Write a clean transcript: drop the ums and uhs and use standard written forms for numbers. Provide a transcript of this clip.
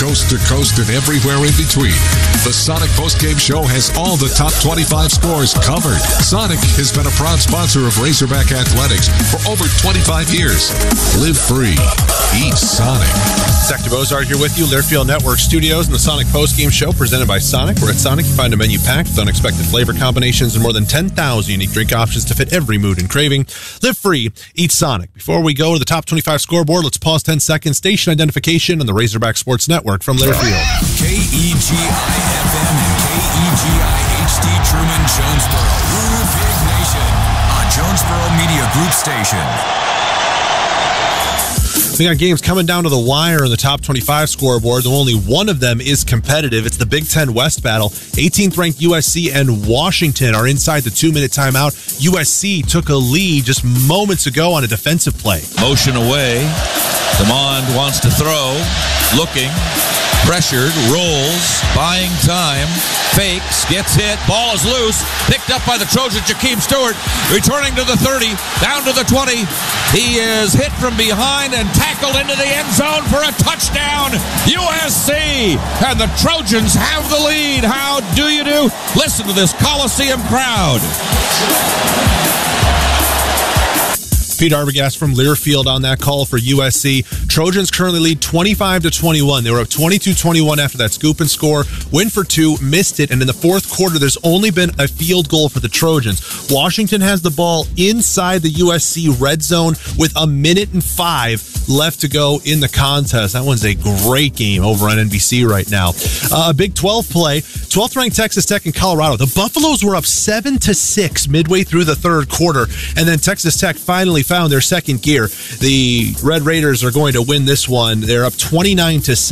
coast to coast and everywhere in between. The Sonic Postgame Show has all the top 25 scores covered. Sonic has been a proud sponsor of Razorback Athletics for over 25 years. Live free. Eat Sonic. Zach DeBozar here with you, Learfield Network Studios and the Sonic Postgame Show presented by Sonic. Where at Sonic, you find a menu packed with unexpected flavor combinations and more than 10,000 unique drink options to fit every mood and craving. Live free. Eat Sonic. Before we go to the top 25 scoreboard, let's pause 10 seconds. Station identification on the Razorback Sports Network from Learfield. KEGI-FM and KEGI-HD Truman, Jonesboro. Woo Big Nation, a Jonesboro Media Group station. We got games coming down to the wire in the top 25 scoreboard, though only one of them is competitive. It's the Big Ten West battle. 18th ranked USC and Washington are inside the 2-minute timeout. USC took a lead just moments ago on a defensive play. Motion away. Demond wants to throw. Looking. Pressured. Rolls. Buying time. Fakes. Gets hit. Ball is loose. Picked up by the Trojans. Jakeem Stewart returning to the 30. Down to the 20. He is hit from behind and tackled into the end zone for a touchdown. USC. And the Trojans have the lead. How do you do? Listen to this Coliseum crowd. Pete Arbogast from Learfield on that call for USC. Trojans currently lead 25-21. They were up 22-21 after that scoop and score. Win for two, missed it, and in the fourth quarter, there's only been a field goal for the Trojans. Washington has the ball inside the USC red zone with 1:05 left to go in the contest. That one's a great game over on NBC right now. Big 12 play. 12th ranked Texas Tech and Colorado. The Buffaloes were up 7-6 midway through the third quarter, and then Texas Tech finally found their second gear. The Red Raiders are going to win this one. They're up 29-7.